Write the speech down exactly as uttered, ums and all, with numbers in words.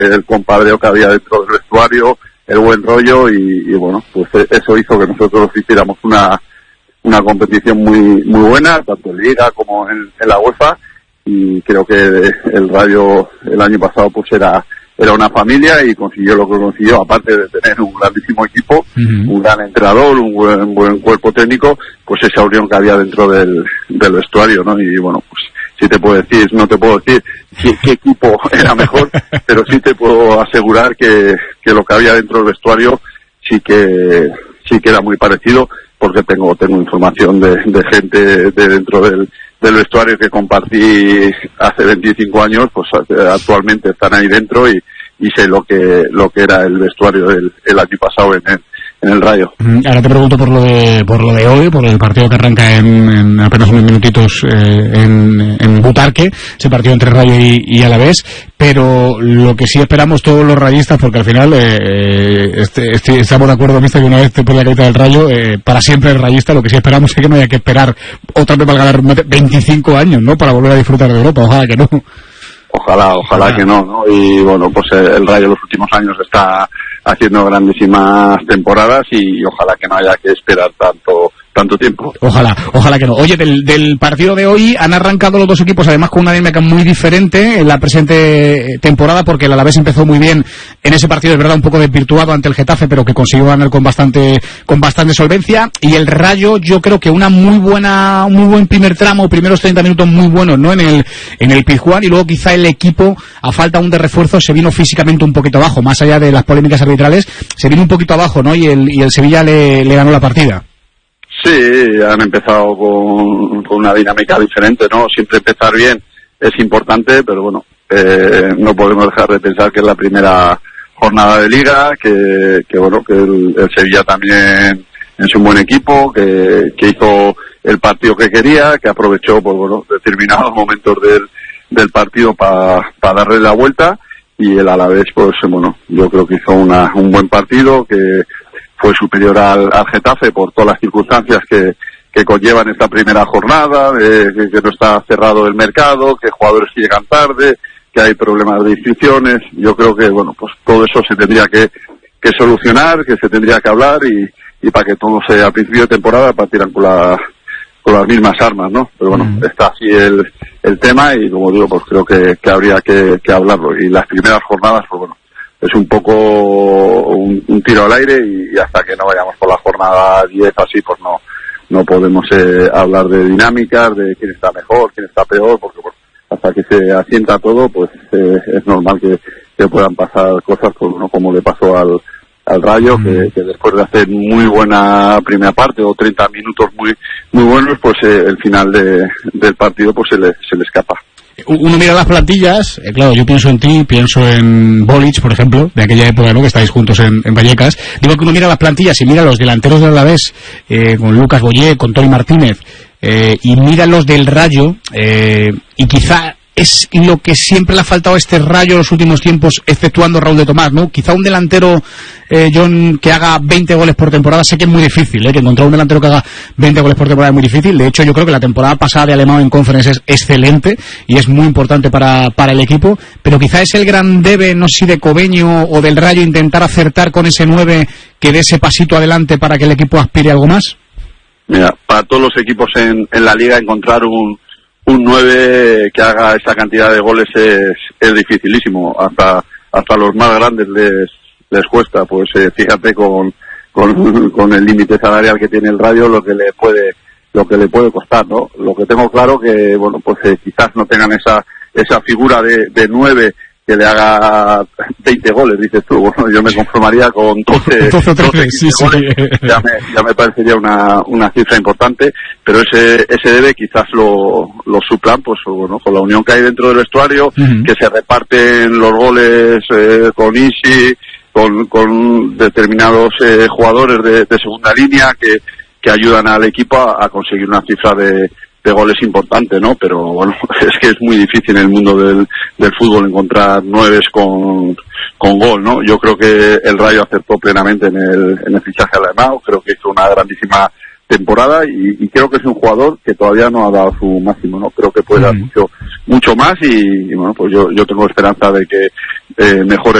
el compadreo que había dentro del vestuario, el buen rollo y, y bueno, pues eso hizo que nosotros hiciéramos una una competición muy muy buena, tanto en Liga como en, en la UEFA, y creo que el Rayo el año pasado pues era era una familia y consiguió lo que consiguió, aparte de tener un grandísimo equipo, uh-huh. un gran entrenador, un buen, buen cuerpo técnico, pues esa unión que había dentro del, del vestuario, ¿no? Y bueno, pues sí te puedo decir, no te puedo decir qué, qué equipo era mejor, pero sí te puedo asegurar que, que lo que había dentro del vestuario sí que sí que era muy parecido, porque tengo tengo información de, de gente de dentro del, del vestuario que compartí hace veinticinco años, pues actualmente están ahí dentro y, y sé lo que lo que era el vestuario del el año pasado en el, en el Rayo. Ahora te pregunto por lo de por lo de hoy, por el partido que arranca en, en apenas unos minutitos eh, en, en Butarque, ese partido entre Rayo y, y Alavés, pero lo que sí esperamos todos los rayistas, porque al final eh, este, este, estamos de acuerdo, mister, que una vez te pone la carita del Rayo, eh, para siempre el rayista, lo que sí esperamos es que no haya que esperar otra vez para ganar veinticinco años, ¿no?, para volver a disfrutar de Europa. Ojalá que no. Ojalá, ojalá ah. que no, ¿no? Y bueno, pues el Rayo los últimos años está haciendo grandísimas temporadas y, y ojalá que no haya que esperar tanto tanto tiempo. Ojalá, ojalá que no. Oye, del, del partido de hoy han arrancado los dos equipos, además con una dinámica muy diferente en la presente temporada, porque el Alavés empezó muy bien en ese partido, es verdad, un poco desvirtuado ante el Getafe, pero que consiguió ganar con bastante con bastante solvencia, y el Rayo, yo creo que una muy buena, muy buen primer tramo, primeros treinta minutos muy buenos, ¿no?, en el en el Pizjuán, y luego quizá el equipo, a falta aún de refuerzo, se vino físicamente un poquito abajo, más allá de las polémicas arbitrales, se vino un poquito abajo, ¿no?, y el, y el Sevilla le, le ganó la partida. Sí, han empezado con, con una dinámica diferente, ¿no? Siempre empezar bien es importante, pero bueno, eh, no podemos dejar de pensar que es la primera jornada de Liga, que, que bueno, que el, el Sevilla también es un buen equipo, que, que hizo el partido que quería, que aprovechó, pues bueno, determinados momentos del, del partido para pa darle la vuelta, y el Alavés, pues bueno, yo creo que hizo una, un buen partido, que fue superior al, al Getafe por todas las circunstancias que, que conllevan esta primera jornada, de, que, que no está cerrado el mercado, que jugadores llegan tarde, que hay problemas de inscripciones. Yo creo que, bueno, pues todo eso se tendría que, que solucionar, que se tendría que hablar, y, y para que todo sea a principio de temporada partieran con, la, con las mismas armas, ¿no? Pero bueno, mm. está así el, el tema, y como digo, pues creo que, que habría que, que hablarlo. Y las primeras jornadas, pues bueno, es un poco un, un tiro al aire, y, y hasta que no vayamos por la jornada diez así, pues no no podemos eh, hablar de dinámicas, de quién está mejor, quién está peor, porque bueno, hasta que se asienta todo, pues eh, es normal que, que puedan pasar cosas, pues, ¿no?, como le pasó al, al Rayo, mm. que, que después de hacer muy buena primera parte o treinta minutos muy muy buenos, pues eh, el final de, del partido pues se le, se le escapa. Uno mira las plantillas, eh, claro, yo pienso en ti, pienso en Bolic, por ejemplo, de aquella época, ¿no?, que estáis juntos en, en Vallecas. Digo que uno mira las plantillas y mira los delanteros del Alavés, eh, con Lucas Boyé, con Tony Martínez, eh, y mira los del Rayo, eh, y quizá es lo que siempre le ha faltado a este Rayo en los últimos tiempos, exceptuando Raúl de Tomás, ¿no? Quizá un delantero, eh, John, que haga veinte goles por temporada, sé que es muy difícil, ¿eh? Que encontrar un delantero que haga veinte goles por temporada es muy difícil. De hecho, yo creo que la temporada pasada de Alemão en Conference es excelente y es muy importante para, para el equipo, pero quizá es el gran debe, no sé si de Cobeño o del Rayo, intentar acertar con ese nueve que dé ese pasito adelante para que el equipo aspire a algo más. Mira, para todos los equipos en, en la Liga encontrar un un nueve que haga esa cantidad de goles es, es dificilísimo, hasta hasta los más grandes les les cuesta. Pues eh, fíjate con, con con el límite salarial que tiene el Rayo, lo que le puede lo que le puede costar, ¿no? Lo que tengo claro que, bueno, pues eh, quizás no tengan esa esa figura de, de nueve que le haga veinte goles, dices tú. Bueno, yo me conformaría con doce, doce, doce sí, goles, sí. Ya me, ya me parecería una, una cifra importante, pero ese, ese debe quizás lo, lo suplan, pues bueno, con la unión que hay dentro del vestuario, uh-huh. que se reparten los goles eh, con Isi, con, con determinados eh, jugadores de, de segunda línea que, que ayudan al equipo a, a conseguir una cifra de de goles importante, ¿no? Pero bueno, es que es muy difícil en el mundo del, del fútbol encontrar nueves con, con gol, ¿no? Yo creo que el Rayo acertó plenamente en el, en el fichaje de Alemão, creo que hizo una grandísima temporada y, y creo que es un jugador que todavía no ha dado su máximo, ¿no? Creo que puede dar mucho mucho más y, y bueno, pues yo yo tengo esperanza de que eh, mejore